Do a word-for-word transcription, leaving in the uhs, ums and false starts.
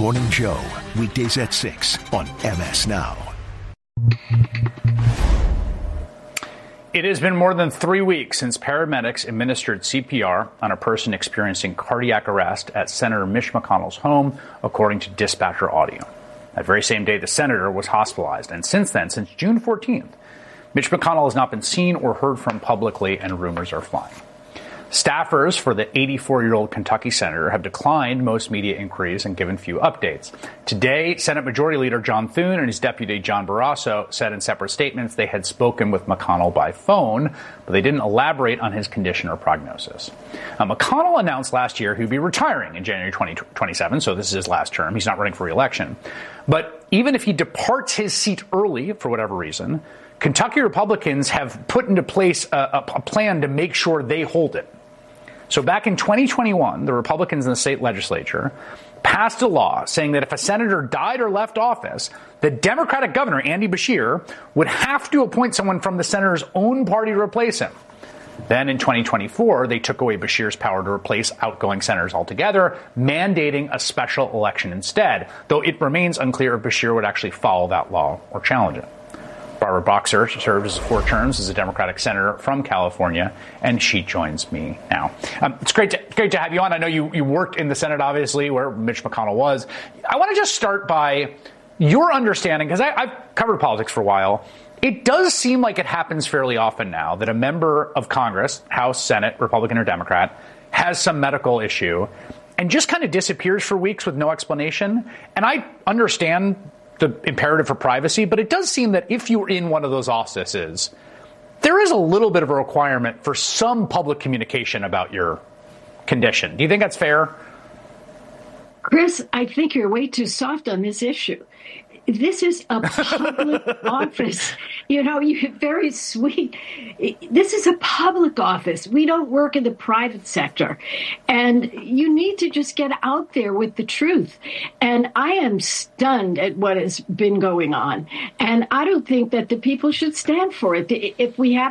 Morning Joe, weekdays at six on M S Now. It has been more than three weeks since paramedics administered C P R on a person experiencing cardiac arrest at Senator Mitch McConnell's home, according to dispatcher audio. That very same day, the senator was hospitalized. And since then, since June fourteenth, Mitch McConnell has not been seen or heard from publicly, and rumors are flying. Staffers for the eighty-four-year-old Kentucky senator have declined most media inquiries and given few updates. Today, Senate Majority Leader John Thune and his deputy John Barrasso said in separate statements they had spoken with McConnell by phone, but they didn't elaborate on his condition or prognosis. Now, McConnell announced last year he would be retiring in January twenty twenty-seven, so this is his last term. He's not running for re-election. But even if he departs his seat early for whatever reason, Kentucky Republicans have put into place a, a, a plan to make sure they hold it. So back in twenty twenty-one, the Republicans in the state legislature passed a law saying that if a senator died or left office, the Democratic governor, Andy Beshear, would have to appoint someone from the senator's own party to replace him. Then in twenty twenty-four, they took away Beshear's power to replace outgoing senators altogether, mandating a special election instead, though it remains unclear if Beshear would actually follow that law or challenge it. Barbara Boxer served as four terms as a Democratic senator from California, and she joins me now. Um, it's great to, great to have you on. I know you, you worked in the Senate, obviously, where Mitch McConnell was. I want to just start by your understanding, because I've covered politics for a while. It does seem like it happens fairly often now that a member of Congress, House, Senate, Republican or Democrat, has some medical issue and just kind of disappears for weeks with no explanation. And I understand the imperative for privacy, but it does seem that if you're in one of those offices, there is a little bit of a requirement for some public communication about your condition. Do you think that's fair? Chris, I think you're way too soft on this issue. This is a public office. You know, you're very sweet. This is a public office. We don't work in the private sector. And you need to just get out there with the truth. And I am stunned at what has been going on. And I don't think that the people should stand for it. If we have